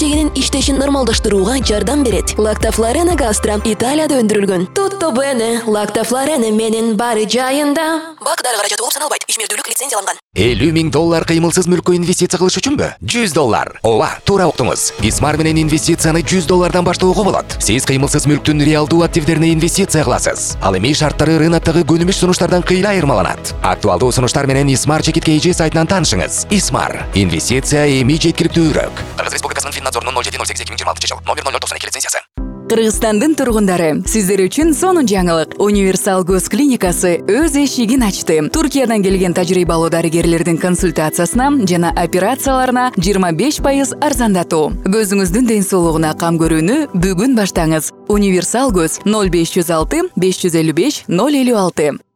чегинин иштешин нормалдаштырууга жардам берет. Лактофлорена Гастра Италияда өндүрүлгөн. Tutto bene, Lactoflorena менин баары жайында. Бак-дары каражаты болуп саналбайт. Ишмердүүлүк лицензияланган. $50,000 кыймылсыз мүлккө инвестиция кылыш үчүнбү? $100. Ооба, туура уктуңуз. Исмар менен инвестицияны $100 баштоого болот. Сиз кыймылсыз мүлктүн реалдуу активдерине инвестиция кыласыз. Ал эми шарттары рыноктогу күнүмүш сунуштардан кыйла айырмаланат. Актуалдуу сунуштар менен Исмар чекитке эже сайтынан таанышыңыз. Исмар. Инвестиция эми жеткиликтүүрөөк. Кыргыз Республикасынын Финнадзорунун 0708-2026 жыл. Номер 0092 лицензиясы. Кыргызстандын тургундары, сиздер үчүн сонун жаңылык. Универсал көз клиникасы өз эшигин ачты. Туркиядан келген тажрыйбалуу дарыгерлердин консультациясына жана операцияларына 25% арзандатуу. Көзүңүздүн ден соолугуна кам көрүүнү бүгүн баштаңыз. Универсал көз 0506 555 056.